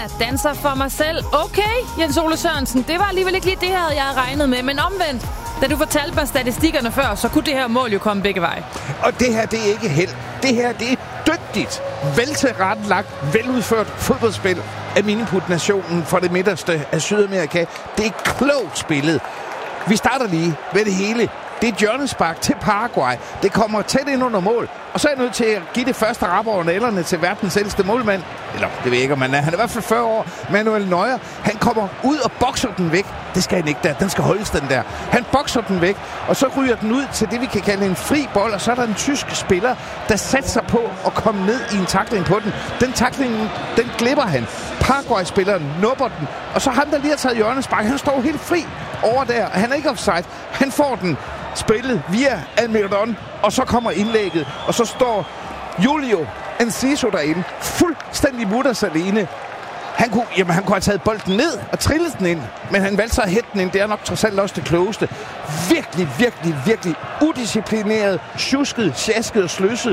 danser for mig selv. Okay, Jens Ole Sørensen, det var alligevel ikke lige det her, jeg havde regnet med. Men omvendt, da du fortalte mig statistikkerne før, så kunne det her mål jo komme begge veje. Og det her, det er ikke held. Det her, det er dygtigt, veltilrettelagt, veludført fodboldspil af miniput-nationen for det midterste af Sydamerika. Det er klogt spillet. Vi starter lige ved det hele. Det er et hjørnespark til Paraguay. Det kommer tæt ind under mål. Og så er jeg nødt til at give det første rap over nælderne til verdens ældste målmand. Eller, det ved jeg ikke, om han er. Han er i hvert fald 40 år. Manuel Neuer. Han kommer ud og bokser den væk. Det skal han ikke der. Den skal holdes, den der. Han bokser den væk. Og så ryger den ud til det, vi kan kalde en fri bold. Og så er der en tysk spiller, der sætter sig på at komme ned i en tackling på den. Den tackling, den glipper han. Paraguay-spilleren nupper den. Og så ham, der lige har taget hjørnespark. Han står helt fri over der. Han er ikke offside. Han får den spillet via Almiron, og så kommer indlægget, og så står Julio Enciso derinde, fuldstændig mutters alene. Han kunne have taget bolden ned og trillet den ind, men han valgte så at hætte den ind. Det er nok trods alt også det klogeste. Virkelig udisciplineret, sjusket, sjasket og sløset.